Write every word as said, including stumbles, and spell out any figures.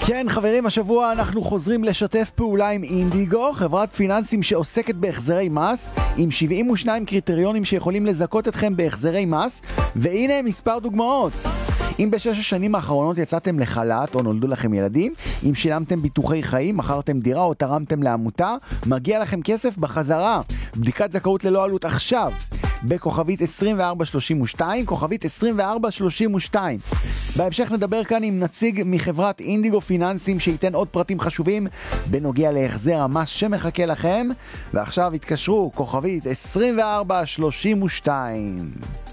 כן חברים, השבוע אנחנו חוזרים לשתף פעולה עם אינדיגו, חברת פיננסים שעוסקת בהחזרי מס, עם שבעים ושניים קריטריונים שיכולים לזכות אתכם בהחזרי מס, והנה מספר דוגמאות. אם בשש השנים האחרונות יצאתם לחל"ת או נולדו לכם ילדים, אם שילמתם ביטוחי חיים, מכרתם דירה או תרמתם לעמותה, מגיע לכם כסף בחזרה. בדיקת זכאות ללא עלות עכשיו, בכוכבית עשרים וארבע שלושים ושתיים, כוכבית עשרים וארבע שלושים ושתיים. בהמשך נדבר כאן עם נציג מחברת אינדיגו פיננסים שייתן עוד פרטים חשובים בנוגע להחזר המס שמחכה לכם. ועכשיו התקשרו, כוכבית עשרים וארבע שלושים ושתיים.